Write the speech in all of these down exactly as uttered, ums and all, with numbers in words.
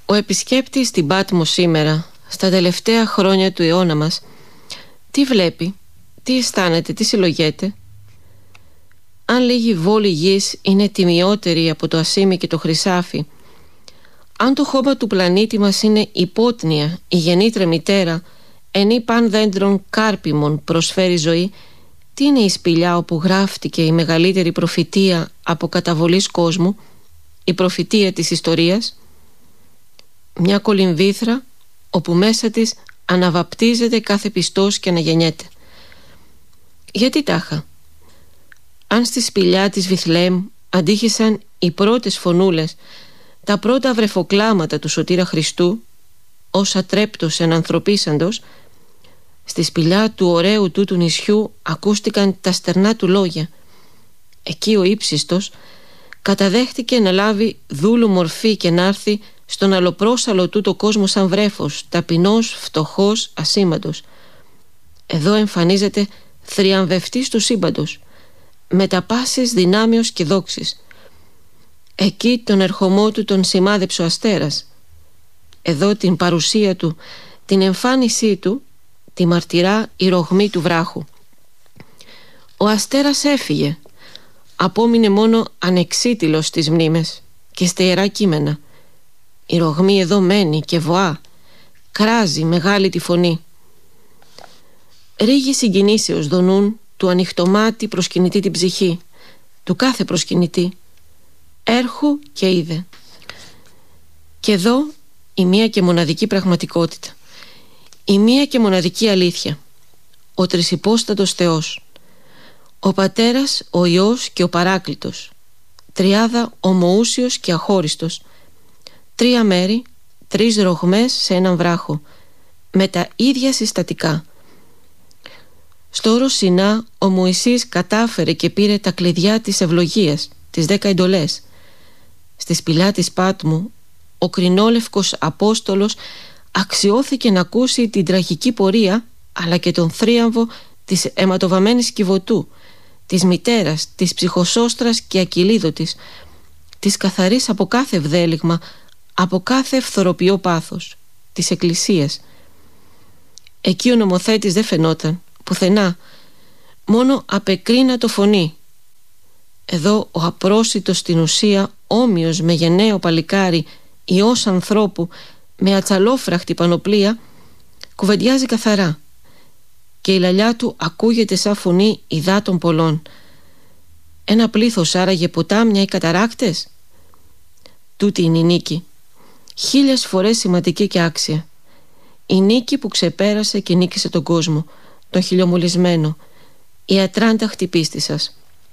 Ο επισκέπτης στην Πάτμο σήμερα, στα τελευταία χρόνια του αιώνα μας, τι βλέπει, τι αισθάνεται, τι συλλογέται? Αν λίγη βόλη γης είναι τιμιότερη από το ασίμι και το χρυσάφι, αν το χώμα του πλανήτη μας είναι υπότνια, η γεννήτρια μητέρα, ενή παν δέντρων κάρπιμων προσφέρει ζωή, τι είναι η σπηλιά όπου γράφτηκε η μεγαλύτερη προφητεία από καταβολής κόσμου, η προφητεία της ιστορίας? Μια κολυμβήθρα όπου μέσα της αναβαπτίζεται κάθε πιστός και αναγεννιέται. Γιατί τάχα? Αν στη σπηλιά της Βιθλεέμ αντίχησαν οι πρώτες φωνούλες, τα πρώτα βρεφοκλάματα του Σωτήρα Χριστού, όσα τρέπτος εν ανθρωπίσαντος, στη σπηλιά του ωραίου τούτου νησιού ακούστηκαν τα στερνά του λόγια. Εκεί ο ύψιστος καταδέχτηκε να λάβει δούλου μορφή και να έρθει στον αλλοπρόσαλο τούτο κόσμο σαν βρέφος, ταπεινός, φτωχός, ασήμαντος. Εδώ εμφανίζεται θριαμβευτής του σύμπαντος, με τα πάσης δυνάμεως και δόξης. Εκεί τον ερχομό του τον σημάδεψε ο αστέρας. Εδώ την παρουσία του, την εμφάνισή του, τη μαρτυρά η ρογμή του βράχου. Ο αστέρας έφυγε, απόμεινε μόνο ανεξίτηλος στις μνήμες και στα ιερά κείμενα. Η ρογμή εδώ μένει και βοά, κράζει μεγάλη τη φωνή. Ρίγοι συγκινήσεως δονούν του ανοιχτομάτι προσκυνητή την ψυχή, του κάθε προσκυνητή. Έρχου και είδε. Και εδώ η μία και μοναδική πραγματικότητα, η μία και μοναδική αλήθεια, ο τρισυπόστατος Θεός, ο Πατέρας, ο Υιός και ο Παράκλητος, τριάδα ομοούσιος και αχώριστος, τρία μέρη, τρεις ρογμές σε έναν βράχο, με τα ίδια συστατικά. Στο όρος Σινά ο Μωυσής κατάφερε και πήρε τα κλειδιά της ευλογίας, τις δέκα εντολές. Στη σπηλιά της Πάτμου ο κρινόλευκος Απόστολος αξιώθηκε να ακούσει την τραγική πορεία αλλά και τον θρίαμβο της αιματοβαμμένης Κιβωτού, της μητέρας, της ψυχοσώστρας και ακυλίδωτης, της καθαρής από κάθε ευδέλιγμα, από κάθε ευθοροποιό πάθος, της Εκκλησίας. Εκεί ο νομοθέτης δεν φαινόταν πουθενά, μόνο απεκρίνατο φωνή. Εδώ ο απρόσιτος στην ουσία, όμοιος με γενναίο παλικάρι, Υιός ανθρώπου, με ατσαλόφραχτη πανοπλία, κουβεντιάζει καθαρά και η λαλιά του ακούγεται σαν φωνή υδάτων πολλών. Ένα πλήθος άραγε ποτάμια ή καταράκτες? Τούτη είναι η νίκη, χίλιες φορές σημαντική και άξια. Η νίκη που ξεπέρασε και νίκησε τον κόσμο, τον χιλιομολυσμένο, η ατράνταχτη πίστη σας.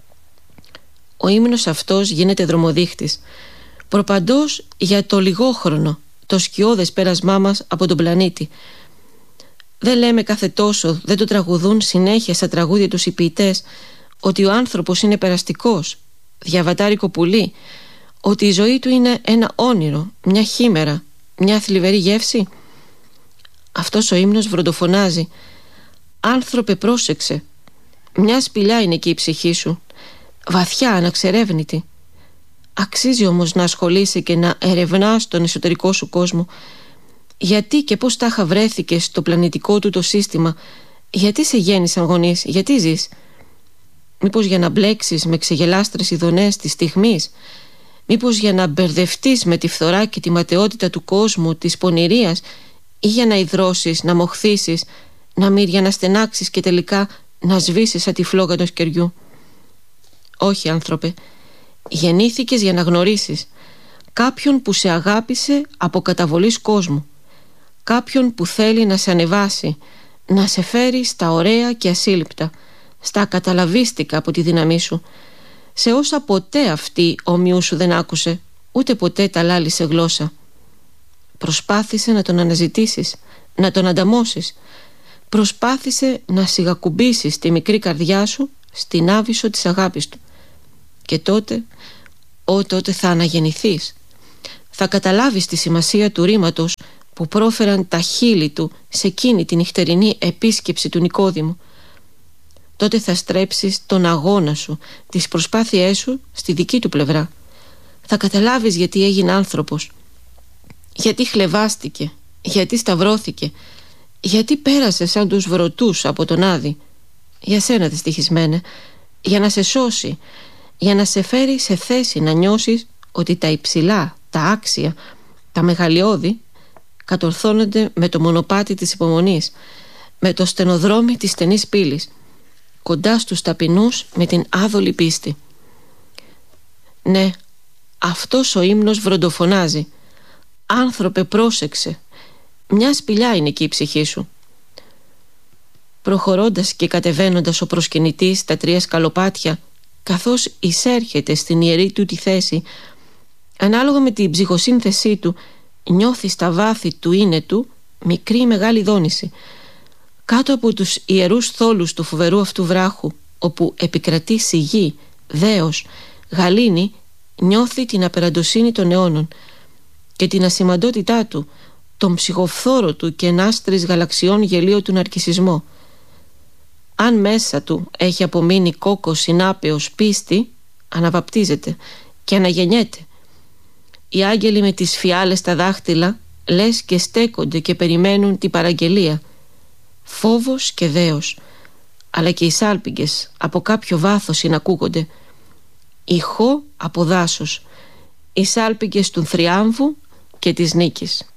Ο ύμνος αυτός γίνεται δρομοδείχτης, προπαντός για το λιγόχρονο, το σκιώδες πέρασμά μας από τον πλανήτη. Δεν λέμε κάθε τόσο, δεν το τραγουδούν συνέχεια στα τραγούδια τους οι ποιητές, ότι ο άνθρωπος είναι περαστικός, διαβατάρικο πουλί, ότι η ζωή του είναι ένα όνειρο, μια χήμερα, μια θλιβερή γεύση? Αυτός ο ύμνος βροντοφωνάζει: άνθρωπε, πρόσεξε, μια σπηλιά είναι εκεί η ψυχή σου, βαθιά, αναξερεύνητη. Αξίζει όμως να ασχολείσαι και να ερευνάς τον εσωτερικό σου κόσμο. Γιατί και πώς τάχα βρέθηκες στο πλανητικό του το σύστημα? Γιατί σε γέννησαν γονείς? Γιατί ζεις? Μήπως για να μπλέξεις με ξεγελάστρες ειδονές της στιγμής? Μήπως για να μπερδευτείς με τη φθορά και τη ματαιότητα του κόσμου, της πονηρίας, ή για να ιδρώσεις, να μοχθήσεις, να μύρια να στενάξεις και τελικά να σβήσεις σαν τη φλόγα του σκαιριού? Όχι, άνθρωπε, γεννήθηκες για να γνωρίσεις κάποιον που σε αγάπησε από καταβολής κόσμου, κάποιον που θέλει να σε ανεβάσει, να σε φέρει στα ωραία και ασύλληπτα, στα καταλαβίστικα από τη δύναμή σου, σε όσα ποτέ αυτή ομοιού σου δεν άκουσε, ούτε ποτέ τα λάλησε γλώσσα. Προσπάθησε να τον αναζητήσεις, να τον ανταμώσεις. Προσπάθησε να σιγακουμπήσεις τη μικρή καρδιά σου στην άβυσσο της αγάπης του. Και τότε, ό, τότε θα αναγεννηθείς. Θα καταλάβεις τη σημασία του ρήματος που πρόφεραν τα χείλη του σε εκείνη τη νυχτερινή επίσκεψη του Νικόδημου. Τότε θα στρέψεις τον αγώνα σου, τις προσπάθειές σου στη δική του πλευρά. Θα καταλάβεις γιατί έγινε άνθρωπος. γιατί χλεβάστηκε, γιατί σταυρώθηκε, γιατί πέρασε σαν τους βρωτούς από τον Άδη. Για σένα δυστυχισμένε, για να σε σώσει, για να σε φέρει σε θέση να νιώσεις ότι τα υψηλά, τα άξια, τα μεγαλειώδη κατορθώνονται με το μονοπάτι της υπομονής, με το στενοδρόμι της στενής πύλης, κοντά στους ταπεινούς με την άδολη πίστη. Ναι, αυτός ο ύμνος βροντοφωνάζει. Άνθρωπε, πρόσεξε, μια σπηλιά είναι εκεί η ψυχή σου. Προχωρώντας και κατεβαίνοντας ο προσκυνητής τα τρία σκαλοπάτια, καθώς εισέρχεται στην ιερή του τη θέση, ανάλογα με την ψυχοσύνθεσή του, νιώθει στα βάθη του είναι του μικρή ή μεγάλη δόνηση. Κάτω από τους ιερούς θόλους του φοβερού αυτού βράχου, όπου επικρατεί σιγή, δέος, γαλήνη, νιώθει την απεραντοσύνη των αιώνων και την ασημαντότητά του, τον ψυχοφθόρο του και ενάστρης γαλαξιών γελίο του ναρκισισμό. Αν μέσα του έχει απομείνει κόκκος συνάπεως πίστη, αναβαπτίζεται και αναγεννιέται. Οι άγγελοι με τις φιάλες στα δάχτυλα λες και στέκονται και περιμένουν την παραγγελία. Φόβος και δέος, αλλά και οι σάλπιγγες από κάποιο βάθος συνακούγονται. Ηχό από δάσος, οι σάλπιγγες του θριάμβου και της νίκης.